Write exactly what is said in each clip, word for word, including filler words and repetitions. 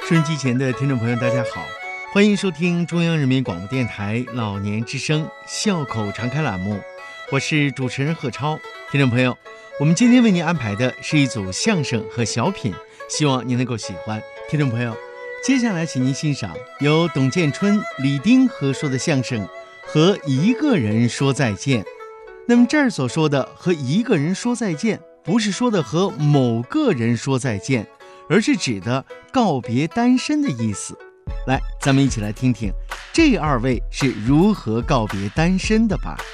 收音机前的听众朋友，大家好，欢迎收听中央人民广播电台老年之声笑口常开栏目，我是主持人贺超。听众朋友，我们今天为您安排的是一组相声和小品，希望您能够喜欢。听众朋友，接下来请您欣赏由董建春、李丁合说的相声《和一个人说再见》。那么这儿所说的和一个人说再见，不是说的和某个人说再见，而是指的告别单身的意思。来，咱们一起来听听这二位是如何告别单身的吧。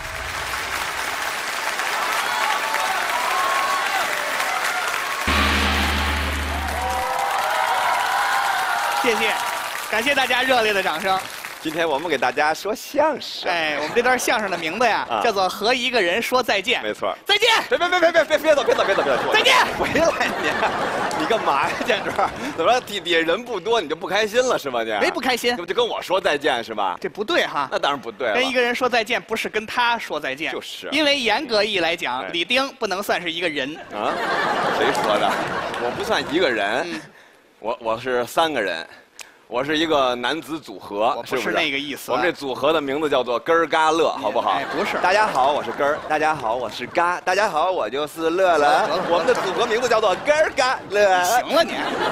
谢谢，感谢大家热烈的掌声。 今天我们给大家说相声。 哎，我们这段相声的名字呀，啊、叫做《和一个人说再见》。 没错， 再见！ 别别别别别别别走别走别走别走！ 再见！ 回来你，你干嘛呀，建川？怎么底底下人不多，你就不开心了是吧？你没不开心， 就跟我说再见是吧？ 这不对哈。 那当然不对了。 跟一个人说再见，不是跟他说再见。 就是。 因为严格意义来讲，哎、李丁不能算是一个人。 啊？谁说的？我不算一个人，嗯、我我是三个人。我是一个男子组合， 我不是那个意思。 我们这组合的名字叫做根儿嘎乐，好不好？ 哎，不是。 大家好，我是根儿。大家好，我是嘎。大家好，我就是乐了。我们的组合名字叫做根儿嘎乐。 行了你。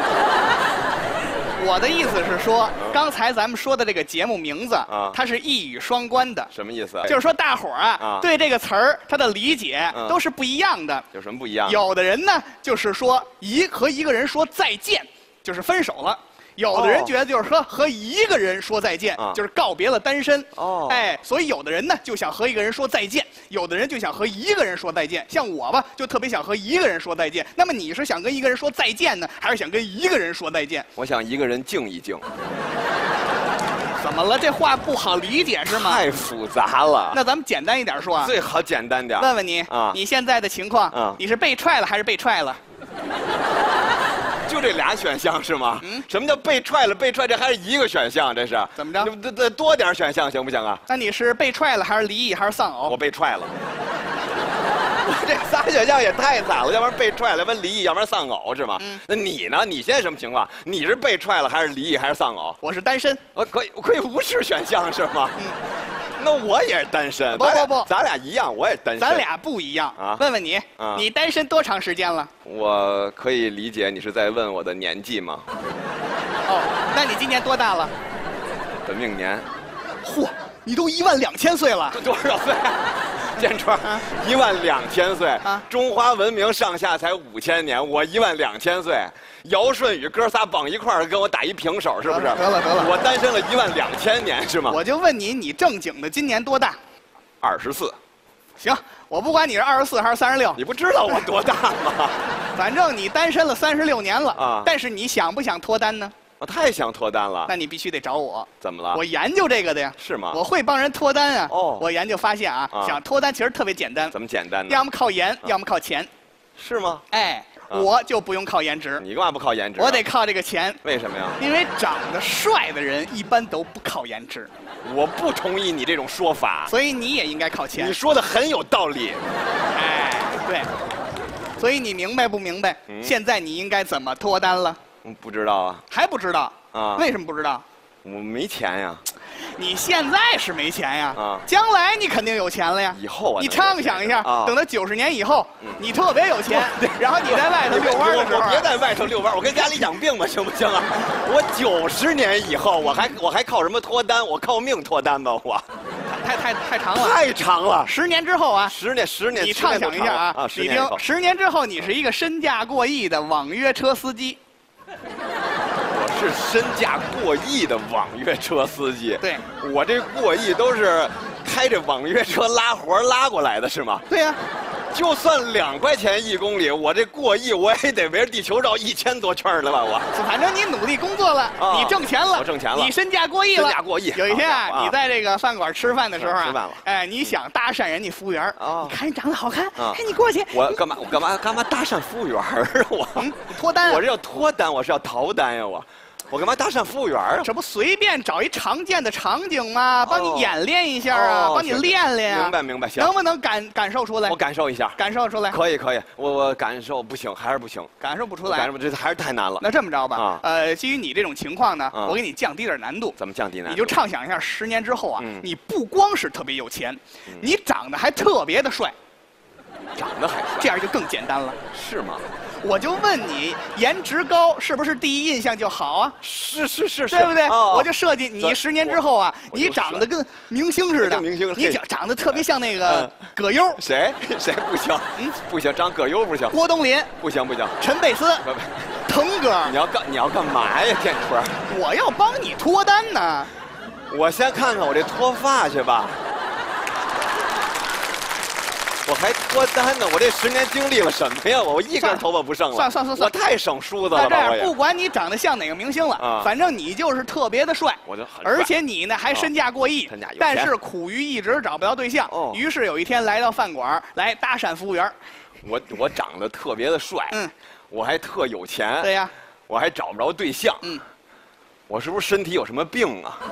我的意思是说，刚才咱们说的这个节目名字，啊、它是一语双关的。 什么意思？ 就是说大伙儿啊，啊对这个词儿它的理解都是不一样的。 有什么不一样？ 有的人呢，就是说一和一个人说再见，就是分手了。有的人觉得就是说和一个人说再见，哦、就是告别了单身。哦，哎，所以有的人呢就想和一个人说再见，有的人就想和一个人说再见。像我吧，就特别想和一个人说再见。那么你是想跟一个人说再见呢，还是想跟一个人说再见？ 我想一个人静一静。 怎么了？这话不好理解是吗？ 太复杂了。 那咱们简单一点说啊。 最好简单点。 问问你啊，你现在的情况啊，你是被踹了还是被踹了？ 就这俩选项是吗？嗯，什么叫被踹了？被踹这还是一个选项？这是怎么着？ 再再多点选项行不行啊？ 那你是被踹了还是离异还是丧偶？ 我被踹了。我这仨选项也太惨了，要不然被踹了，要不然离异，要不然丧偶是吗？嗯。那你呢？你现在什么情况？你是被踹了还是离异还是丧偶？ 我是单身。 我可以可以无视选项是吗？嗯。那我也是单身。 不不不， 咱俩一样，我也单身。 咱俩不一样啊！问问你，啊、你单身多长时间了？ 我可以理解你是在问我的年纪吗？ 哦，那你今年多大了？ 本命年。 嚯，你都一万两千岁了！ 多少岁？建川，啊、一万两千岁。啊、中华文明上下才五千年，我一万两千岁。尧舜禹哥仨绑一块儿跟我打一平手，是不是？ 得了得了， 我单身了一万两千年，是吗？ 我就问你，你正经的今年多大？ 二十四。 行，我不管你是二十四还是三十六。 你不知道我多大吗？ 反正你单身了三十六年了啊！但是你想不想脱单呢？ 我太想脱单了。 那你必须得找我。 怎么了？ 我研究这个的呀。 是吗？ 我会帮人脱单啊。 哦。 我研究发现啊，啊想脱单其实特别简单。 怎么简单呢？ 要么靠颜，要么靠钱。 是吗？ 哎。我就不用靠颜值， 你干嘛不靠颜值、啊？ 我得靠这个钱。 为什么呀？ 因为长得帅的人一般都不靠颜值。 我不同意你这种说法。 所以你也应该靠钱。 你说的很有道理。 哎，对。所以你明白不明白？嗯、现在你应该怎么脱单了？ 嗯，不知道啊。 还不知道啊？为什么不知道？ 我没钱呀。 你现在是没钱呀，啊，将来你肯定有钱了呀。 以后啊， 你畅想一下，啊、等到九十年以后，嗯、你特别有钱，然后你在外头遛弯的时候， 我别在外头遛弯，我跟家里养病吧，行不行啊？我九十年以后，我还我还靠什么脱单？我靠命脱单吧，我。 太太太长了， 太长了。 十年之后啊， 十年十年， 你畅想一下啊，啊你听，十年之后你是一个身价过亿的网约车司机。 是身价过亿的网约车司机。 对， 我这过亿都是开着网约车拉活拉过来的，是吗？ 对呀、啊， 就算两块钱一公里，我这过亿我也得围着地球绕一千多圈了吧？我反正你努力工作了，啊、你挣钱了， 我挣钱了， 你身价过亿了， 身价过亿。 有一天啊，你在这个饭馆吃饭的时候啊， 吃饭了， 哎，你想搭讪人家服务员， 啊， 你看你长得好看，哎，你过去， 我干嘛？我干嘛？干嘛搭讪服务员啊？我脱单， 我这要脱单，我是要逃单呀，我。 我干嘛搭讪服务员啊？ 这不随便找一常见的场景吗？帮你演练一下啊，帮你练练啊。 明白明白，行。 能不能感感受出来？ 我感受一下。 感受出来。 可以可以，我我感受不行，还是不行。 感受不出来。 感受不，这还是太难了。 那这么着吧，啊，呃，基于你这种情况呢，我给你降低点难度。 怎么降低难度？ 你就畅想一下，十年之后啊，你不光是特别有钱，你长得还特别的帅。 长得还帅， 这样就更简单了。 是吗？ 我就问你，颜值高是不是第一印象就好啊？ 是是是是， 对不对？我就设计你十年之后啊，你长得跟明星似的， 明星， 你长长得特别像那个葛优。 谁谁不行？嗯，不行，长葛优不行。 郭冬临不行不行。 陈佩斯，腾哥， 你要干你要干嘛呀，建春？ 我要帮你脱单呢。 我先看看我这脱发去吧。我还脱单呢，我这十年经历了什么呀？我一根头发不剩了。 算算算算， 我太省梳子了吧？ 这样，不管你长得像哪个明星了，啊，反正你就是特别的帅。 我就很帅。 而且你呢还身价过亿， 身价有钱。 但是苦于一直找不着对象。哦。于是有一天来到饭馆来搭讪服务员。 我我长得特别的帅，嗯，我还特有钱。 对呀。 我还找不着对象。嗯。我是不是身体有什么病啊？